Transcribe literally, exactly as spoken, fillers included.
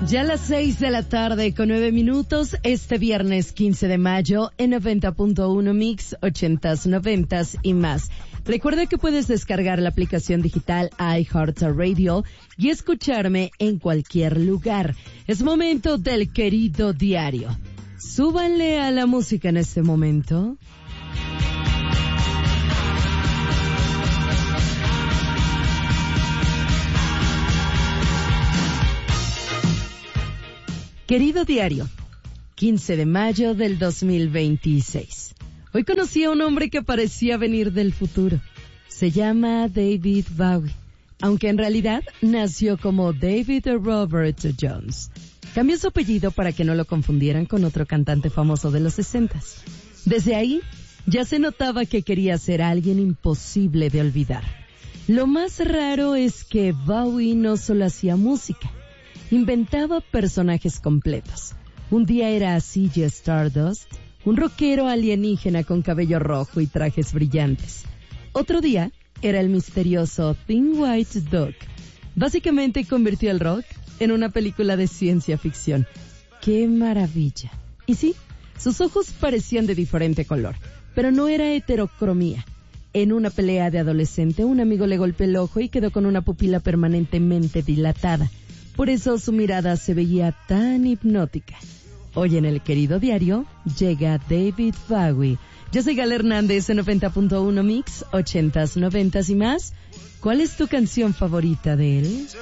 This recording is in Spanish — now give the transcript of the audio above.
Ya a las seis de la tarde con nueve minutos, este viernes quince de mayo en noventa punto uno Mix, ochentas, noventas y más. Recuerda que puedes descargar la aplicación digital iHeartRadio y escucharme en cualquier lugar. Es momento del querido diario. Súbanle a la música en este momento. Querido diario, quince de mayo del dos mil veintiséis. Hoy conocí a un hombre que parecía venir del futuro. Se llama David Bowie, aunque en realidad nació como David Robert Jones. Cambió su apellido para que no lo confundieran con otro cantante famoso de los sesentas. Desde ahí, ya se notaba que quería ser alguien imposible de olvidar. Lo más raro es que Bowie no solo hacía música, inventaba personajes completos. Un día era Ziggy Stardust, un rockero alienígena con cabello rojo y trajes brillantes. Otro día era el misterioso Thin White Duck. Básicamente convirtió el rock en una película de ciencia ficción. ¡Qué maravilla! Y sí, sus ojos parecían de diferente color, pero no era heterocromía. En una pelea de adolescente, un amigo le golpeó el ojo y quedó con una pupila permanentemente dilatada. Por eso su mirada se veía tan hipnótica. Hoy en el querido diario llega David Bowie. Yo soy Gal Hernández en noventa punto uno Mix, ochentas, noventas y más. ¿Cuál es tu canción favorita de él?